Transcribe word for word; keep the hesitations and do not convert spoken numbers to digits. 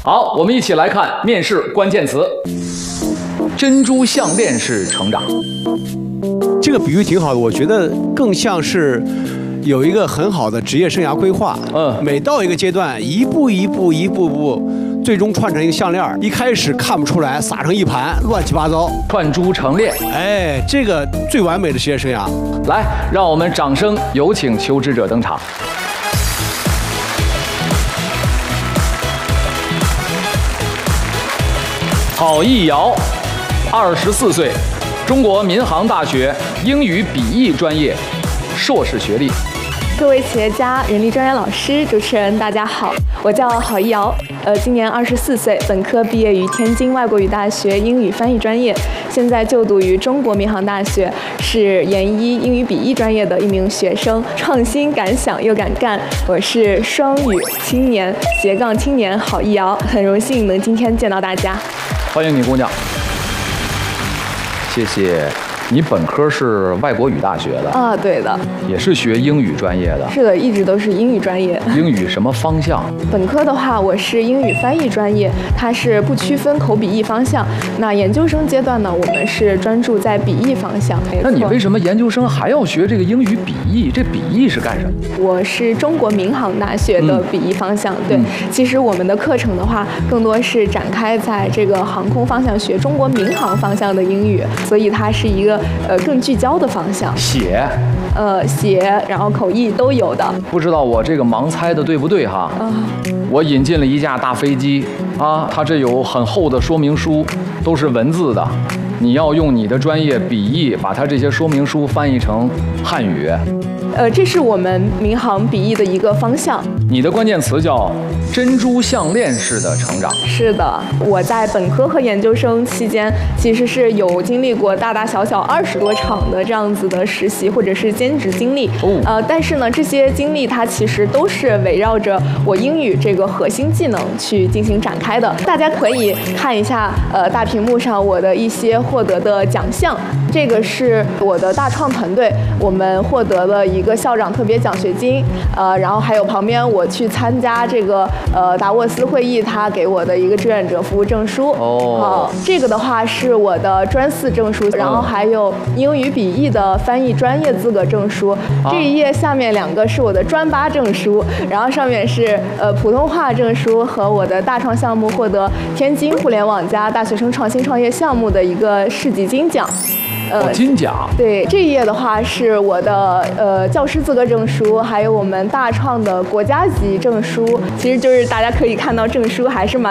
好，我们一起来看面试关键词：珍珠项链式成长。 这个比喻挺好的，我觉得更像是有一个很好的职业生涯规划。嗯，每到一个阶段，一步一步、一步步，最终串成一个项链。一开始看不出来，撒成一盘，乱七八糟， 串珠成链。 哎，这个最完美的职业生涯。 来，让我们掌声有请求职者登场。郝艺瑶，二十四岁，中国民航大学英语笔译专业硕士学历。 各位企业家、人力专业老师、主持人，大家好，我叫郝艺瑶，呃，今年二十四岁，本科毕业于天津外国语大学英语翻译专业，现在就读于中国民航大学，是研一英语笔译专业的一名学生，创新敢想又敢干，我是双语青年斜杠青年郝艺瑶，很荣幸能今天见到大家。 欢迎你，姑娘。谢谢。你本科是外国语大学的啊？对的。 也是学英语专业的？ 是的，一直都是英语专业。 英语什么方向？ 本科的话，我是英语翻译专业，它是不区分口笔译方向。那研究生阶段呢，我们是专注在笔译方向。 那你为什么研究生还要学这个英语笔译？这笔译是干什么？ 我是中国民航大学的笔译方向。嗯、对、嗯，其实我们的课程的话，更多是展开在这个航空方向学中国民航方向的英语，所以它是一个。呃，更聚焦的方向， 写， 呃，写，然后口译都有的。 不知道我这个盲猜的对不对哈？啊，我引进了一架大飞机啊，它这有很厚的说明书，都是文字的，你要用你的专业笔译把它这些说明书翻译成汉语。 呃，这是我们民航笔译的一个方向。 你的关键词叫珍珠项链式的成长。 是的，我在本科和研究生期间，其实是有经历过大大小小二十多场的这样子的实习或者是兼职经历。哦。呃，但是呢，这些经历它其实都是围绕着我英语这个核心技能去进行展开的。大家可以看一下，呃，大屏幕上我的一些获得的奖项。这个是我的大创团队，我们获得了一个校长特别奖学金，呃，然后还有旁边我去参加这个呃达沃斯会议，他给我的一个志愿者服务证书。哦，呃，这个的话是我的专四证书，然后还有英语笔译的翻译专业资格证书。啊，这一页下面两个是我的专八证书，然后上面是呃普通话证书和我的大创项目获得天津互联网加大学生创新创业项目的一个市级金奖。 呃，金奖。 对，这一页的话是我的呃教师资格证书，还有我们大创的国家级证书。其实就是大家可以看到证书还是蛮